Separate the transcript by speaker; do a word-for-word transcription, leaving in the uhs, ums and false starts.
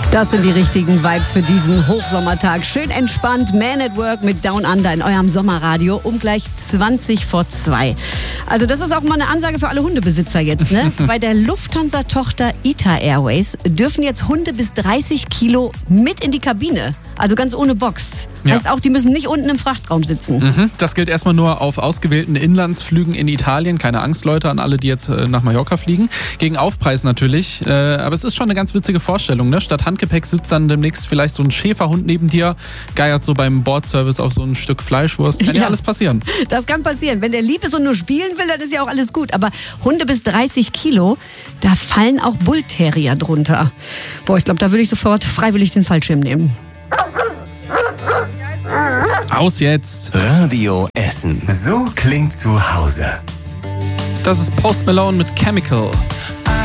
Speaker 1: Das sind die richtigen Vibes für diesen Hochsommertag. Schön entspannt, Man at Work mit Down Under in eurem Sommerradio um gleich zwanzig vor zwei. Also das ist auch mal eine Ansage für alle Hundebesitzer jetzt, ne? Bei der Lufthansa-Tochter I T A Airways dürfen jetzt Hunde bis dreißig Kilo mit in die Kabine. Also ganz ohne Box.
Speaker 2: Ja.
Speaker 1: Heißt auch, die müssen nicht unten im Frachtraum sitzen.
Speaker 2: Mhm. Das gilt erstmal nur auf ausgewählten Inlandsflügen in Italien. Keine Angst, Leute, an alle, die jetzt äh, nach Mallorca fliegen. Gegen Aufpreis natürlich. Äh, aber es ist schon eine ganz witzige Vorstellung, ne? Statt Handgepäck sitzt dann demnächst vielleicht so ein Schäferhund neben dir, geiert so beim Bordservice auf so ein Stück Fleischwurst. Kann ja, ja alles passieren.
Speaker 1: Das kann passieren. Wenn der lieb ist und nur spielen will, dann ist ja auch alles gut. Aber Hunde bis dreißig Kilo, da fallen auch Bullterrier drunter. Boah, ich glaube, da würde ich sofort freiwillig den Fallschirm nehmen.
Speaker 2: Aus jetzt!
Speaker 3: Radio Essen. So klingt zu Hause.
Speaker 2: Das ist Post Malone mit Chemical.